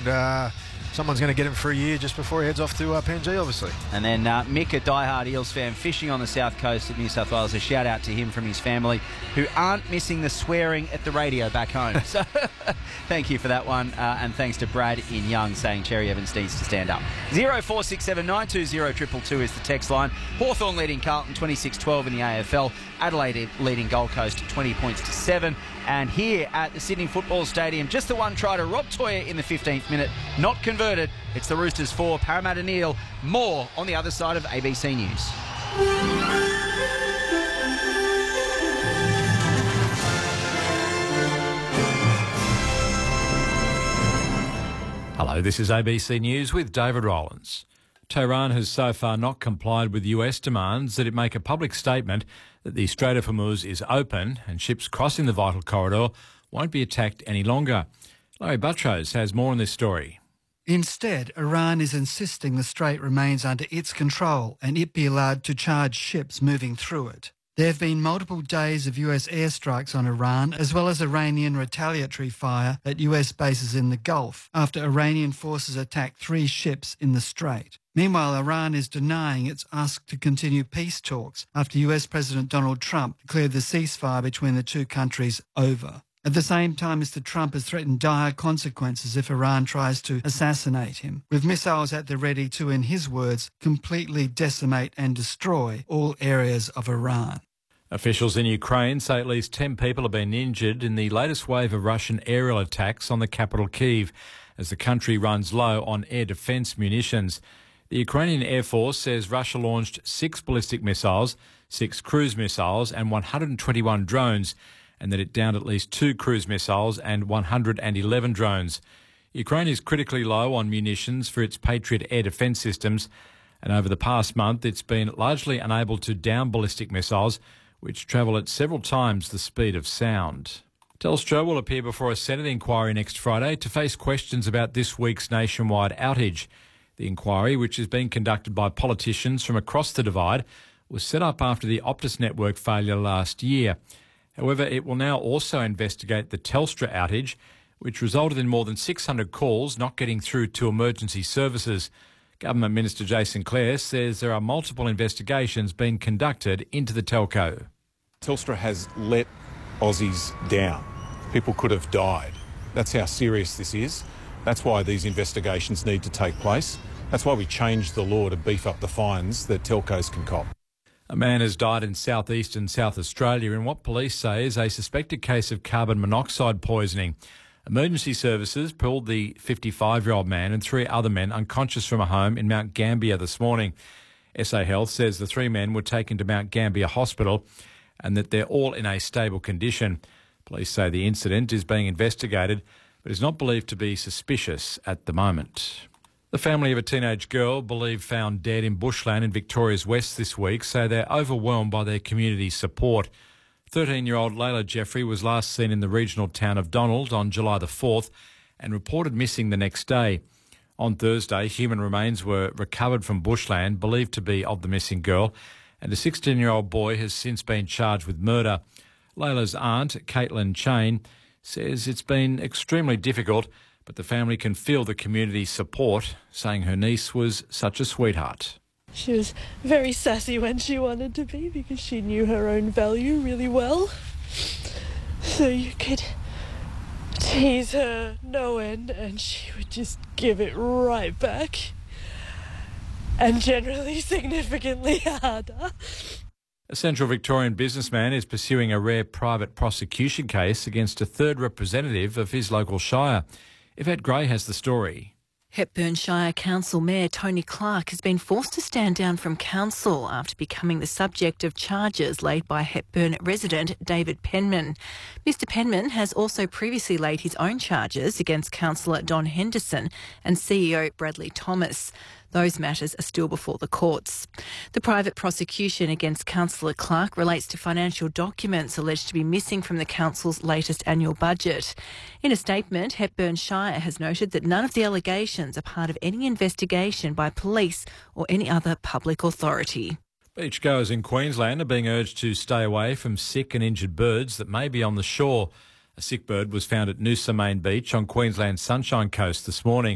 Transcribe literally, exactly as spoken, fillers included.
and uh, someone's going to get him for a year just before he heads off to uh, P N G, obviously. And then uh, Mick, a diehard Eels fan, fishing on the south coast of New South Wales. A shout out to him from his family, who aren't missing the swearing at the radio back home. So thank you for that one. Uh, and thanks to Brad in Young saying Cherry Evans needs to stand up. zero four six seven nine two zero two two two is the text line. Hawthorn leading Carlton twenty-six twelve in the A F L. Adelaide leading Gold Coast twenty points to seven. And here at the Sydney Football Stadium, just the one try to Rob Toyer in the fifteenth minute, not converted. It's the Roosters four, Parramatta nil. More on the other side of A B C News. Hello, this is A B C News with David Rowlands. Tehran has so far not complied with U S demands that it make a public statement that the Strait of Hormuz is open and ships crossing the vital corridor won't be attacked any longer. Larry Buttrose has more on this story. Instead, Iran is insisting the strait remains under its control and it be allowed to charge ships moving through it. There have been multiple days of U S airstrikes on Iran, as well as Iranian retaliatory fire at U S bases in the Gulf, after Iranian forces attacked three ships in the strait. Meanwhile, Iran is denying it's asked to continue peace talks after U S President Donald Trump declared the ceasefire between the two countries over. At the same time, Mister Trump has threatened dire consequences if Iran tries to assassinate him, with missiles at the ready to, in his words, completely decimate and destroy all areas of Iran. Officials in Ukraine say at least ten people have been injured in the latest wave of Russian aerial attacks on the capital Kyiv, as the country runs low on air defence munitions. The Ukrainian Air Force says Russia launched six ballistic missiles, six cruise missiles and one hundred twenty-one drones, and that it downed at least two cruise missiles and one hundred eleven drones. Ukraine is critically low on munitions for its Patriot air defence systems, and over the past month it's been largely unable to down ballistic missiles, which travel at several times the speed of sound. Telstra will appear before a Senate inquiry next Friday to face questions about this week's nationwide outage. The inquiry, which is being conducted by politicians from across the divide, was set up after the Optus network failure last year. However, it will now also investigate the Telstra outage, which resulted in more than six hundred calls not getting through to emergency services. Government Minister Jason Clare says there are multiple investigations being conducted into the telco. Telstra has let Aussies down. People could have died. That's how serious this is. That's why these investigations need to take place. That's why we changed the law to beef up the fines that telcos can cop. A man has died in southeastern South Australia in what police say is a suspected case of carbon monoxide poisoning. Emergency services pulled the fifty-five-year-old man and three other men unconscious from a home in Mount Gambier this morning. S A Health says the three men were taken to Mount Gambier Hospital and that they're all in a stable condition. Police say the incident is being investigated, but is not believed to be suspicious at the moment. The family of a teenage girl believed found dead in bushland in Victoria's West this week say they're overwhelmed by their community support. thirteen-year-old Layla Jeffrey was last seen in the regional town of Donald on July the fourth and reported missing the next day. On Thursday, human remains were recovered from bushland believed to be of the missing girl, and a sixteen-year-old boy has since been charged with murder. Layla's aunt, Caitlin Chain, says it's been extremely difficult, but the family can feel the community support, saying her niece was such a sweetheart. She was very sassy when she wanted to be because she knew her own value really well. So you could tease her no end and she would just give it right back. And generally significantly harder. A Central Victorian businessman is pursuing a rare private prosecution case against a third representative of his local shire. Yvette Gray has the story. Hepburn Shire Council Mayor Tony Clark has been forced to stand down from council after becoming the subject of charges laid by Hepburn resident David Penman. Mister Penman has also previously laid his own charges against Councillor Don Henderson and C E O Bradley Thomas. Those matters are still before the courts. The private prosecution against Councillor Clark relates to financial documents alleged to be missing from the council's latest annual budget. In a statement, Hepburn Shire has noted that none of the allegations are part of any investigation by police or any other public authority. Beachgoers in Queensland are being urged to stay away from sick and injured birds that may be on the shore. A sick bird was found at Noosa Main Beach on Queensland's Sunshine Coast this morning.